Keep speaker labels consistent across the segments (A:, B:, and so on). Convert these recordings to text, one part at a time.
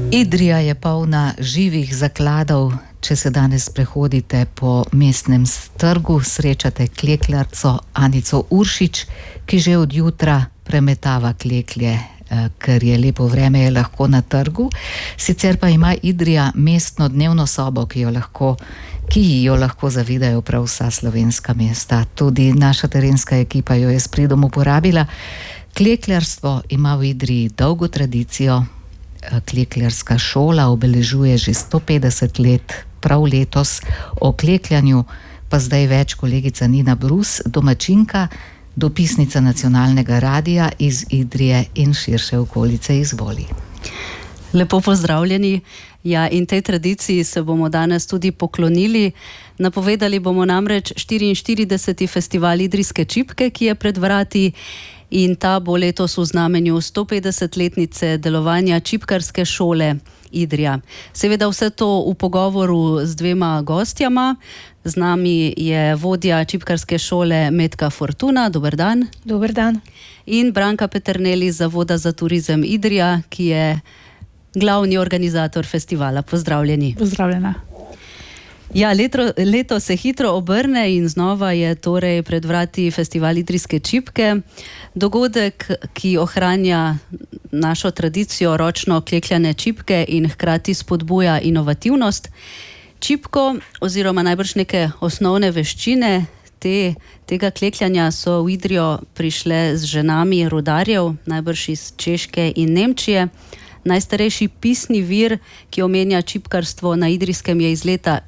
A: Idrija je polna živih zakladov. Če se danes prehodite po mestnem trgu, srečate klekljarco Anico Uršič, ki že od jutra premetava kleklje, ker je lepo vreme, je lahko na trgu. Sicer pa ima Idrija mestno dnevno sobo, ki jo lahko zavidajo prav vsa slovenska mesta. Tudi naša terenska ekipa jo je s pridom uporabila. Klekljarstvo ima v Idriji dolgo tradicijo. Klekljarska šola obeležuje že 150 let, prav letos. O klekljanju pa zdaj več kolegica Nina Brus, domačinka, dopisnica nacionalnega radia iz Idrije in širše okolice. Izvoli.
B: Lepo pozdravljeni. Ja, in tej tradiciji se bomo danes tudi poklonili. Napovedali bomo namreč 44. festival Idrijske čipke, ki je pred vrati. In ta bo letos v znamenju 150-letnice delovanja čipkarske šole Idrija. Seveda vse to v pogovoru z dvema gostjama. Z nami je vodja čipkarske šole Metka Fortuna. Dober dan.
C: Dober dan. In
B: Branka Peternelli z Zavoda za turizem Idrija, ki je glavni organizator festivala. Pozdravljeni.
C: Pozdravljena.
B: Ja, leto se hitro obrne in znova je torej pred vrati festival Idrijske čipke. Dogodek, ki ohranja našo tradicijo ročno klekljane čipke in hkrati spodbuja inovativnost. Čipko oziroma najbrž neke osnovne veščine tega klekljanja so v Idrijo prišle z ženami rudarjev, najbrž iz Češke in Nemčije. Najstarejši pisni vir, ki omenja čipkarstvo na Idrijskem, je iz leta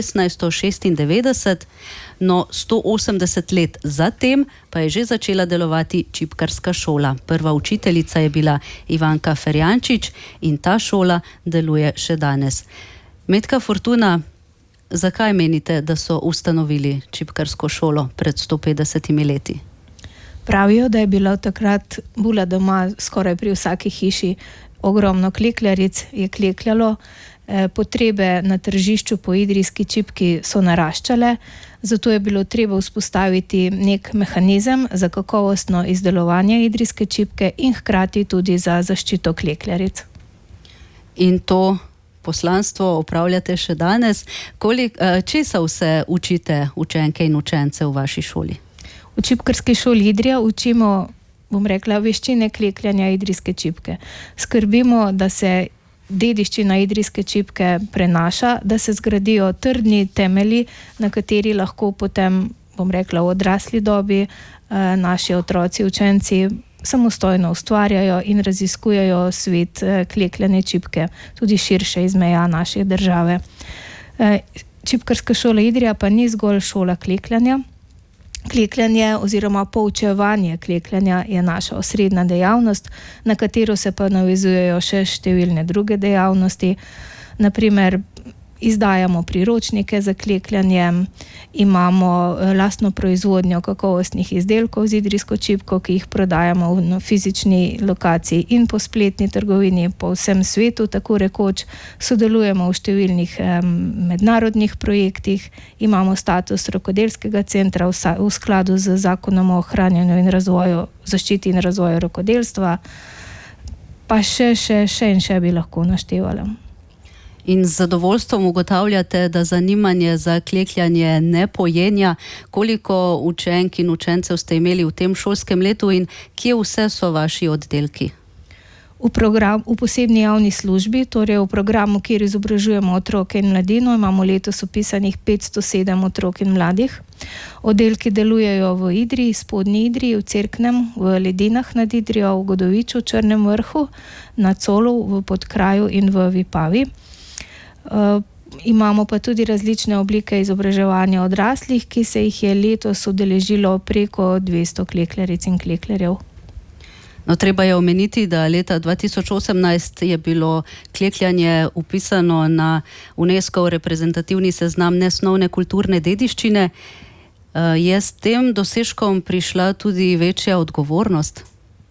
B: 1696, no 180 let zatem pa je že začela delovati čipkarska šola. Prva učiteljica je bila Ivanka Ferjančič in ta šola deluje še danes. Metka Fortuna, zakaj menite, da so ustanovili čipkarsko šolo pred 150 leti?
C: Pravijo, da je bilo takrat bula doma skoraj pri vsaki hiši. Ogromno klekljaric je klekljalo, potrebe na tržišču po idrijski čipki so naraščale, zato je bilo treba vzpostaviti nek mehanizem za kakovostno izdelovanje idrijske čipke in hkrati tudi za zaščito klekljaric.
B: In to poslanstvo opravljate še danes. Česa vse učite učenke in učence v vaši šoli?
C: V čipkarski šoli Idrija učimo, bom rekla, veščine klekljanja idrijske čipke. Skrbimo, da se dediščina idrijske čipke prenaša, da se zgradijo trdni temelji, na kateri lahko potem, bom rekla, v odrasli dobi naši otroci, učenci samostojno ustvarjajo in raziskujejo svet klekljane čipke, tudi širše iz meja naše države. Čipkarska šola Idrija pa ni zgolj šola klekljanja. Klekljanje oziroma poučevanje klekljanja je naša osrednja dejavnost, na katero se pa navezujejo še številne druge dejavnosti. Naprimer, izdajamo priročnike za klekljanje, imamo lastno proizvodnjo kakovostnih izdelkov z idrijsko čipko, ki jih prodajamo na fizični lokaciji in po spletni trgovini po vsem svetu, tako rekoč. Sodelujemo v številnih mednarodnih projektih, imamo status rokodelskega centra v skladu z zakonom o ohranjanju in razvoju, zaščiti in razvoju rokodelstva, pa še bi lahko naštevala.
B: In z zadovoljstvom ugotavljate, da zanimanje za klekljanje ne pojenja. Koliko učenk in učencev ste imeli v tem šolskem letu in kje vse so vaši oddelki?
C: V posebni javni službi, torej v programu, kjer izobražujemo otroke in mladino, imamo letos vpisanih 507 otrok in mladih. Oddelki delujejo v Idriji, Spodnji Idriji, v Cerknem, v Ledinah nad Idrijo, v Godoviču, Črnem vrhu, na Colu, v Podkraju in v Vipavi. Imamo pa tudi različne oblike izobraževanja odraslih, ki se jih je letos udeležilo preko 200 klekljaric in klekljarjev.
B: No, treba je omeniti, da leta 2018 je bilo klekljanje vpisano na UNESCO reprezentativni seznam nesnovne kulturne dediščine. Je s tem dosežkom prišla tudi večja odgovornost?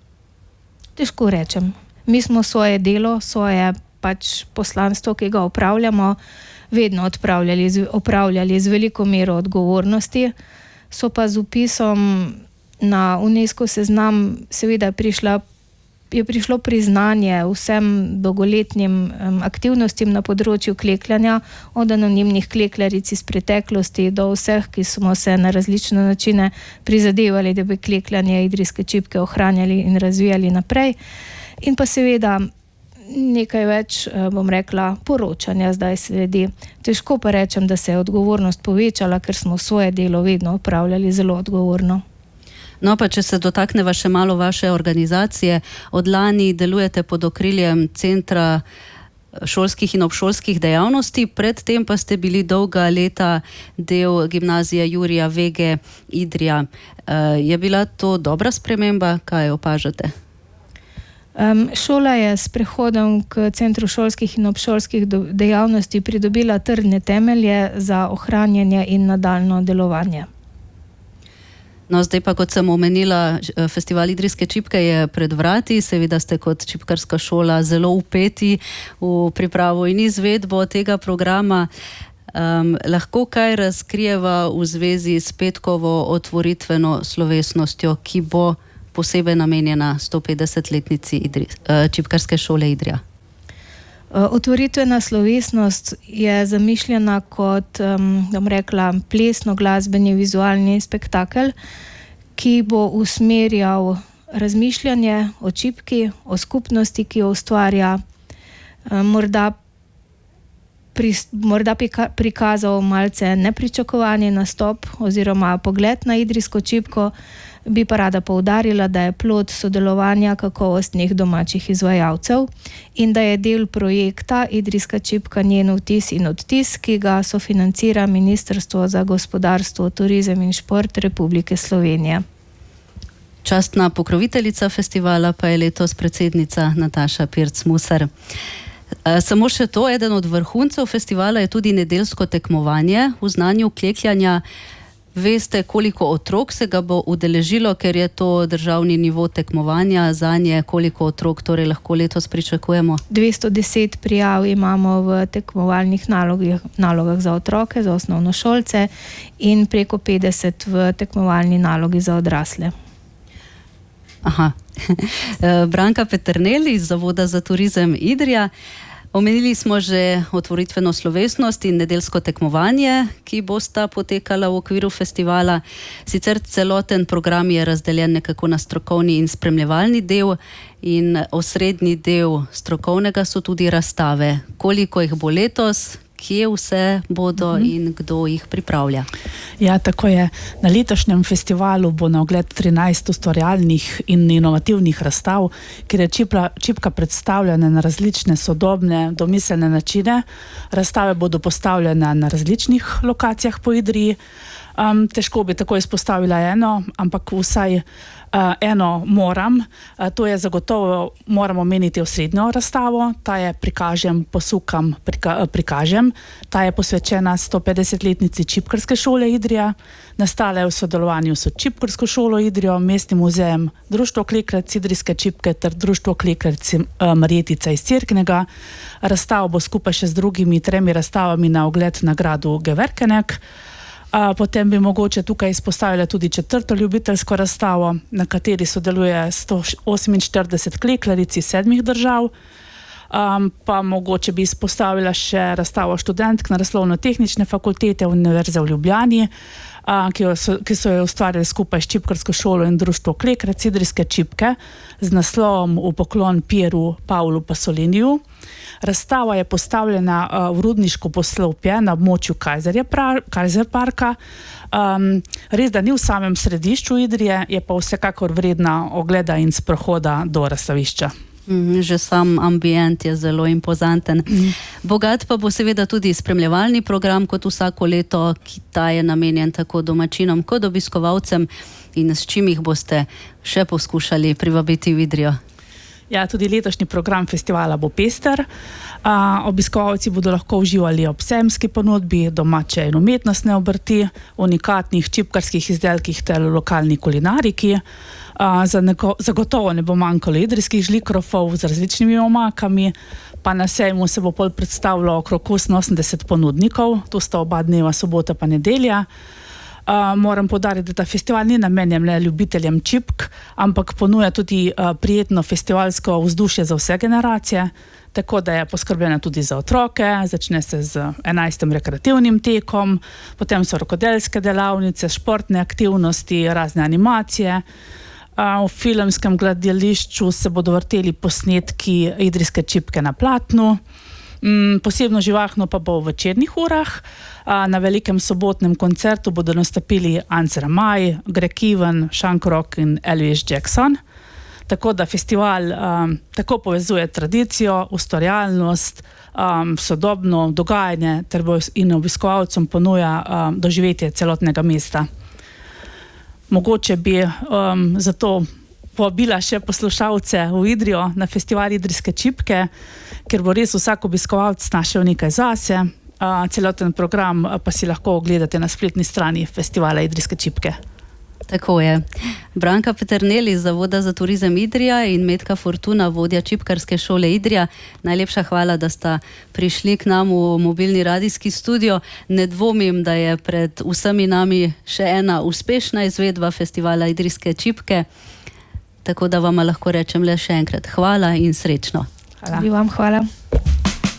C: Težko rečem. Mi smo svoje delo, svoje poslanstvo, ki ga opravljamo, vedno opravljali z veliko mero odgovornosti. So pa z vpisom na UNESCO seznam seveda prišla je prišlo priznanje vsem dolgoletnim aktivnostim na področju klekljanja, od anonimnih klekljaric iz preteklosti do vseh, ki smo se na različne načine prizadevali, da bi klekljanje idrijske čipke ohranjali in razvijali naprej. In pa seveda nekaj več, poročanja zdaj sledi. Težko pa rečem, da se je odgovornost povečala, ker smo svoje delo vedno opravljali zelo odgovorno.
B: No, pa če se dotakneva še malo vaše organizacije, od lani delujete pod okriljem Centra šolskih in obšolskih dejavnosti, predtem pa ste bili dolga leta del gimnazije Jurija Vege Idrija. Je bila to dobra sprememba? Kaj opažate?
C: Šola je s prehodom k Centru šolskih in obšolskih dejavnosti pridobila trdne temelje za ohranjanje in nadaljnje delovanje.
B: No, zdaj pa, kot sem omenila, Festival idrijske čipke je pred vrati, seveda ste kot čipkarska šola zelo vpeti v pripravo in izvedbo tega programa. Lahko kaj razkrijeva v zvezi s petkovo otvoritveno slovesnostjo, ki bo posebej namenjena 150-letnici čipkarske šole Idrija?
C: Otvoritvena slovesnost je zamišljena kot, plesno-glasbeni vizualni spektakel, ki bo usmerjal razmišljanje o čipki, o skupnosti, ki jo ustvarja, morda prikazal malce nepričakovani nastop oziroma pogled na idrijsko čipko, bi pa rada poudarila, da je plod sodelovanja kakovostnih domačih izvajalcev in da je del projekta Idrijska čipka, njen vtis in odtis, ki ga sofinancira Ministrstvo za gospodarstvo, turizem in šport Republike Slovenije.
B: Častna pokroviteljica festivala pa je letos predsednica Nataša Pirc-Musar. Samo še to, eden od vrhuncev festivala je tudi nedeljsko tekmovanje v znanju klekljanja. Veste, koliko otrok se ga bo udeležilo, ker je to državni nivo tekmovanja zanje, koliko otrok torej lahko letos pričakujemo? 210
C: prijav imamo v tekmovalnih nalogah za otroke, za osnovnošolce in preko 50 v tekmovalni nalogi za odrasle.
B: Aha. Branka Peternel iz Zavoda za turizem Idrija. Omenili smo že otvoritveno slovesnost in nedeljsko tekmovanje, ki bosta potekala v okviru festivala. Sicer celoten program je razdeljen nekako na strokovni in spremljevalni del in osrednji del strokovnega so tudi razstave. Koliko jih bo letos, kje vse bodo in kdo jih pripravlja?
D: Ja, tako je. Na letošnjem festivalu bo na ogled 13 ustvarjalnih in inovativnih razstav, kjer je čipka predstavljena na različne sodobne, domiselne načine. Razstave bodo postavljene na različnih lokacijah po Idriji. Težko bi tako izpostavila eno, ampak vsaj eno moram. To je zagotovo, moramo omeniti osrednjo razstavo. Ta je prikažem. Ta je posvečena 150-letnici čipkarske šole Idrija. Nastala je v sodelovanju s čipkarsko šolo Idrijo, Mestnim muzejem, Društvo klekljaric idrijske čipke ter Društvo klekljaric Marjetica iz Cerknega. Razstava bo skupaj še z drugimi 3 razstavami na ogled na gradu Geverkenek. Potem bi mogoče tukaj izpostavila tudi 4. ljubiteljsko razstavo, na kateri sodeluje 148 klekljaric iz 7 držav. Pa mogoče bi izpostavila še razstavo študentk Naravoslovno-tehnične fakultete Univerze v Ljubljani, ki so jo ustvarjali skupaj s čipkarsko šolo in Društvo klekljaric idrijske čipke z naslovom V poklon Pieru Pavlu Pasoliniju. Razstava je postavljena v rudniško poslopje na območju Kaiser parka. Res, da ni v samem središču Idrije, je pa vsekakor vredna ogleda in sprohoda do razstavišča.
B: Že sam ambient je zelo impozanten. Bogat pa bo seveda tudi spremljevalni program, kot vsako leto, ki ta je namenjen tako domačinom kot obiskovalcem. In s čim jih boste še poskušali privabiti v Idrijo?
D: Ja, tudi letošnji program festivala bo pester. Obiskovalci bodo lahko uživali ob sejemski ponudbi, domače in umetnostne obrti, unikatnih čipkarskih izdelkih ter lokalni kulinariki. Zagotovo ne bo manjkalo idrijskih žlikrofov z različnimi omakami, pa na sejmu se bo predstavilo okrog 88 ponudnikov, to sta oba dneva, sobota pa nedelja. Moram poudariti, da ta festival ni namenjen le ljubiteljem čipk, ampak ponuja tudi prijetno festivalsko vzdušje za vse generacije, tako da je poskrbljena tudi za otroke, začne se z 11. rekreativnim tekom, potem so rokodelske delavnice, športne aktivnosti, razne animacije. V filmskem gledališču se bodo vrteli posnetki Idrijske čipke na platnu. Posebno živahno pa bo v večernih urah. Na velikem sobotnem koncertu bodo nastopili Ancer Maj, Greg Ewan, Shank Rock in Elvis Jackson. Tako da festival tako povezuje tradicijo, ustvarjalnost, sodobno dogajanje ter in obiskovalcem ponuja doživetje celotnega mesta. Mogoče bi zato povabila še poslušalce v Idrijo na festival Idrijske čipke, ker bo res vsak obiskovalec našel nekaj zase. Celoten program pa si lahko ogledate na spletni strani festivala Idrijske čipke.
B: Tako je. Branka Peternel iz Zavoda za turizem Idrija in Metka Fortuna, vodja čipkarske šole Idrija. Najlepša hvala, da sta prišli k nam v mobilni radijski studio. Ne dvomim, da je pred vsemi nami še ena uspešna izvedba festivala Idrijske čipke. Tako da vam lahko rečem le še enkrat hvala in srečno.
C: Hvala. Bi vam hvala.